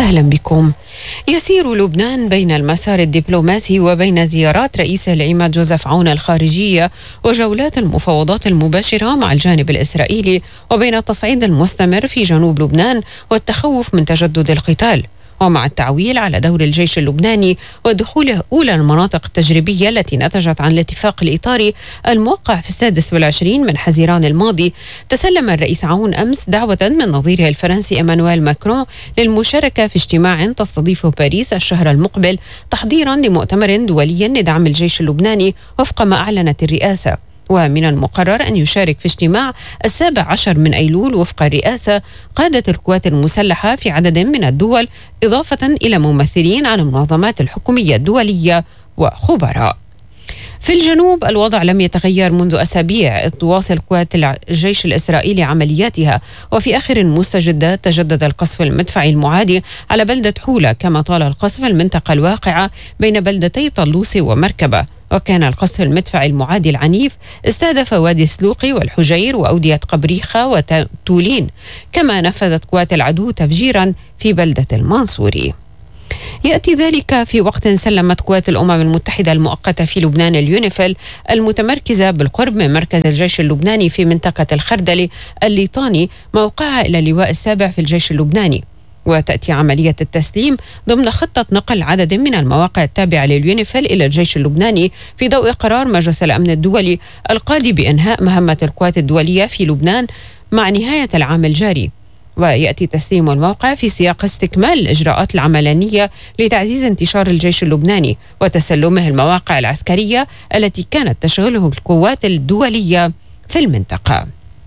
أهلا بكم. يسير لبنان بين المسار الدبلوماسي وبين زيارات رئيس العماد جوزيف عون الخارجية وجولات المفاوضات المباشرة مع الجانب الإسرائيلي، وبين التصعيد المستمر في جنوب لبنان والتخوف من تجدد القتال، ومع التعويل على دور الجيش اللبناني ودخوله أولى المناطق التجريبية التي نتجت عن الاتفاق الإطاري الموقع في 26 من حزيران الماضي. تسلم الرئيس عون أمس دعوة من نظيره الفرنسي إيمانويل ماكرون للمشاركة في اجتماع تستضيفه باريس الشهر المقبل تحضيرا لمؤتمر دولي لدعم الجيش اللبناني وفق ما أعلنت الرئاسة. ومن المقرر أن يشارك في اجتماع 17 من أيلول وفق الرئاسة قادة القوات المسلحة في عدد من الدول، إضافة إلى ممثلين عن المنظمات الحكومية الدولية وخبراء. في الجنوب الوضع لم يتغير منذ أسابيع، تواصل قوات الجيش الإسرائيلي عملياتها، وفي آخر المستجدات تجدد القصف المدفعي المعادي على بلدة حولة، كما طال القصف المنطقة الواقعة بين بلدتي طلوسي ومركبة. وكان القصف المدفعي المعادي العنيف استهدف وادي السلوقي والحجير وأودية قبريخة وتولين، كما نفذت قوات العدو تفجيرا في بلدة المنصوري. يأتي ذلك في وقت سلمت قوات الأمم المتحدة المؤقتة في لبنان اليونيفيل المتمركزة بالقرب من مركز الجيش اللبناني في منطقة الخردلي الليطاني موقعها إلى اللواء السابع في الجيش اللبناني. وتأتي عملية التسليم ضمن خطة نقل عدد من المواقع التابعة لليونيفيل إلى الجيش اللبناني في ضوء قرار مجلس الأمن الدولي القاضي بإنهاء مهمة القوات الدولية في لبنان مع نهاية العام الجاري. ويأتي تسليم الموقع في سياق استكمال الإجراءات العملانية لتعزيز انتشار الجيش اللبناني وتسلمه المواقع العسكرية التي كانت تشغله القوات الدولية في المنطقة.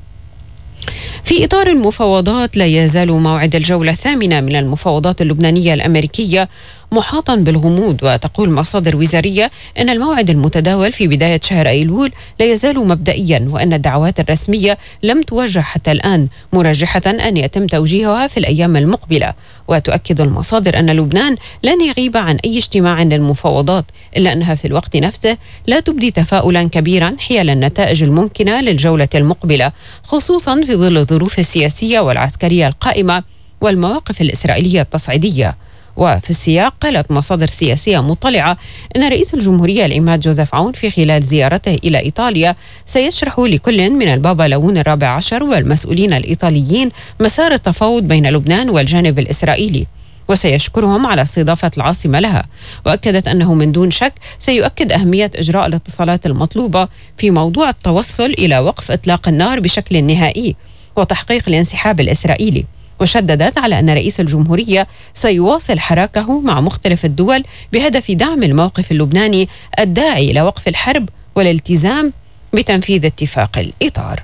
في إطار المفاوضات، لا يزال موعد الجولة الثامنة من المفاوضات اللبنانية الأمريكية محاطا بالغموض. وتقول مصادر وزارية أن الموعد المتداول في بداية شهر أيلول لا يزال مبدئيا، وأن الدعوات الرسمية لم توجه حتى الآن، مرجحة أن يتم توجيهها في الأيام المقبلة. وتؤكد المصادر أن لبنان لن يغيب عن أي اجتماع للمفاوضات، إلا أنها في الوقت نفسه لا تبدي تفاؤلا كبيرا حيال النتائج الممكنة للجولة المقبلة، خصوصا في ظل الظروف السياسية والعسكرية القائمة والمواقف الإسرائيلية التصعيدية. وفي السياق قالت مصادر سياسية مطلعة أن رئيس الجمهورية العماد جوزيف عون في خلال زيارته إلى إيطاليا سيشرح لكل من البابا لون الرابع عشر والمسؤولين الإيطاليين مسار التفاوض بين لبنان والجانب الإسرائيلي، وسيشكرهم على استضافة العاصمة لها. وأكدت أنه من دون شك سيؤكد أهمية إجراء الاتصالات المطلوبة في موضوع التوصل إلى وقف إطلاق النار بشكل نهائي وتحقيق الانسحاب الإسرائيلي. وشددت على أن رئيس الجمهورية سيواصل حراكه مع مختلف الدول بهدف دعم الموقف اللبناني الداعي إلى وقف الحرب والالتزام بتنفيذ اتفاق الإطار.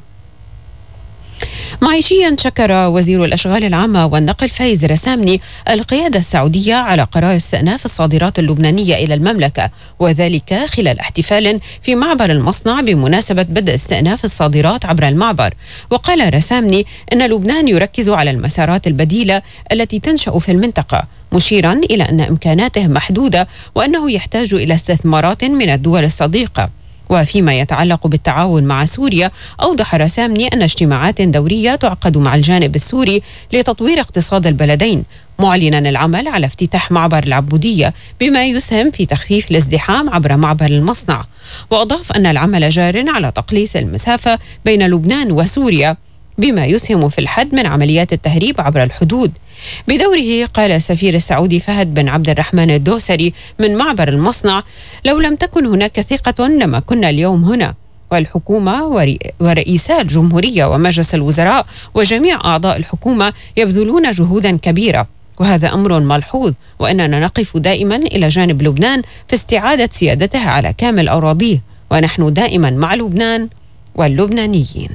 معيشيا، شكر وزير الأشغال العامة والنقل فايز رسامني القيادة السعودية على قرار استئناف الصادرات اللبنانية إلى المملكة، وذلك خلال احتفال في معبر المصنع بمناسبة بدء استئناف الصادرات عبر المعبر. وقال رسامني أن لبنان يركز على المسارات البديلة التي تنشأ في المنطقة، مشيرا إلى أن إمكاناته محدودة وأنه يحتاج إلى استثمارات من الدول الصديقة. وفيما يتعلق بالتعاون مع سوريا، أوضح رسامني أن اجتماعات دورية تعقد مع الجانب السوري لتطوير اقتصاد البلدين، معلنا العمل على افتتاح معبر العبودية بما يسهم في تخفيف الازدحام عبر معبر المصنع. وأضاف أن العمل جار على تقليص المسافة بين لبنان وسوريا بما يسهم في الحد من عمليات التهريب عبر الحدود. بدوره قال السفير السعودي فهد بن عبد الرحمن الدوسري من معبر المصنع: لو لم تكن هناك ثقة لما كنا اليوم هنا، والحكومة ورئيسا الجمهورية ومجلس الوزراء وجميع أعضاء الحكومة يبذلون جهودا كبيرة، وهذا أمر ملحوظ، وأننا نقف دائما إلى جانب لبنان في استعادة سيادته على كامل أراضيه، ونحن دائما مع لبنان واللبنانيين.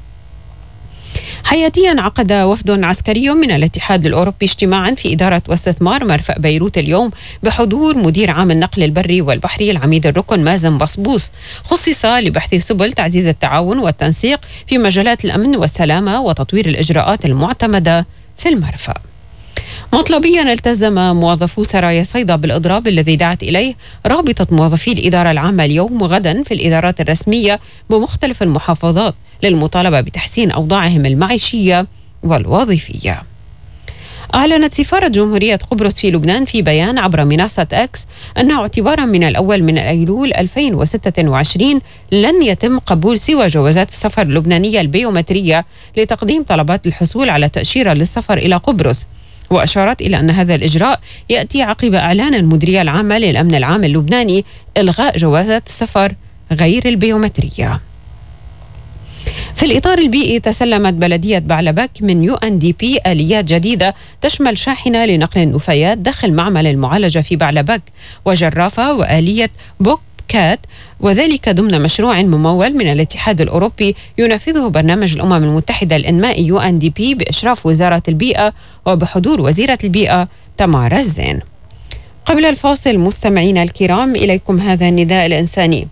حياتيا، عقد وفد عسكري من الاتحاد الأوروبي اجتماعا في إدارة واستثمار مرفأ بيروت اليوم بحضور مدير عام النقل البري والبحري العميد الركن مازن بصبوس، خصص لبحث سبل تعزيز التعاون والتنسيق في مجالات الأمن والسلامة وتطوير الإجراءات المعتمدة في المرفأ. مطلبيا، التزم موظفو سرايا صيدا بالإضراب الذي دعت إليه رابطة موظفي الإدارة العامة اليوم وغدا في الإدارات الرسمية بمختلف المحافظات للمطالبة بتحسين أوضاعهم المعيشية والوظيفية. أعلنت سفارة جمهورية قبرص في لبنان في بيان عبر منصة إكس أنه اعتبارا من الأول من أيلول 2026 لن يتم قبول سوى جوازات السفر اللبنانية البيومترية لتقديم طلبات الحصول على تأشيرة للسفر إلى قبرص. وأشارت إلى أن هذا الإجراء يأتي عقب إعلان المديرية العامة للأمن العام اللبناني إلغاء جوازات السفر غير البيومترية. في الإطار البيئي، تسلمت بلدية بعلبك من UNDP آليات جديدة تشمل شاحنة لنقل النفايات داخل معمل المعالجة في بعلبك وجرافة وآلية بوك كات، وذلك ضمن مشروع ممول من الاتحاد الأوروبي ينفذه برنامج الأمم المتحدة الإنمائي UNDP بإشراف وزارة البيئة وبحضور وزيرة البيئة تمار الزين. قبل الفاصل مستمعينا الكرام، إليكم هذا النداء الإنساني.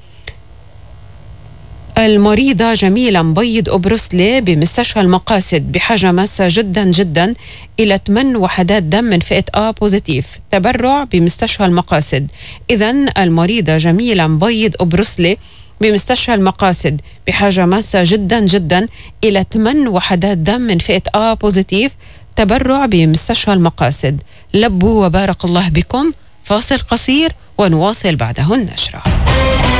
المريضة جميلة مبيض أبرسلي بمستشفى المقاصد بحاجة ماسة جدا جدا إلى 8 وحدات دم من فئة A بوزيتيف، تبرع بمستشفى المقاصد. إذن المريضة جميلة مبيض أبرسلي بمستشفى المقاصد بحاجة ماسة جدا جدا إلى 8 وحدات دم من فئة A بوزيتيف، تبرع بمستشفى المقاصد. لبوا وبارك الله بكم. فاصل قصير ونواصل بعده النشرة.